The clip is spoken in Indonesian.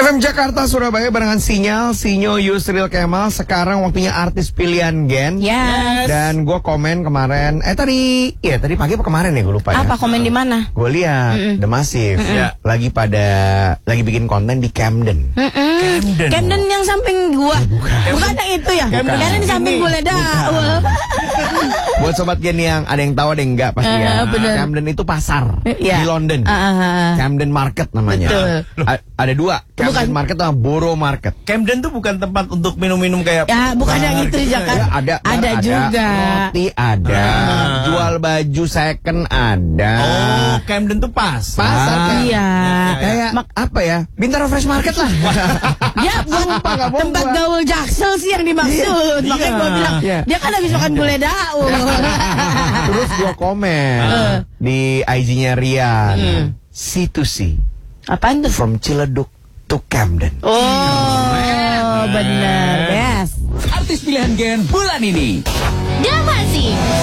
FM Jakarta, Surabaya barengan Sinyal, Sinyo, Yusril Kemal. Sekarang waktunya artis pilihan Gen. Yes. Dan gue komen kemarin, tadi pagi apa kemarin ya, gue lupa ya. Apa komen di mana? Gue lihat The Massive lagi bikin konten di Camden. Camden yang samping gua. Bukan yang itu ya? Karena di samping gua ada. Buat sobat Gen yang ada yang tahu ada yang enggak pasti ya. Camden itu pasar di London. Camden Market namanya. Ada dua. Camden Market sama Borough Market. Camden tuh bukan tempat untuk minum-minum kayak. Ya, bukan yang itu Jakarta. Ada juga. Roti ada. Jual baju second ada. Oh, Camden tuh pasar. Pasar. Iya. Kayak apa ya? Bintaro Fresh Market lah. Ya, tempat gaul Jaksel sih yang dimaksud. Makanya gua bilang, dia kan habis makan gulai daun. Terus gua komen di IG-nya Rian. C2C. Apaan tuh? From Ciledug to Camden. Oh, benar. Yes. Artis pilihan Gen bulan ini. Damasi.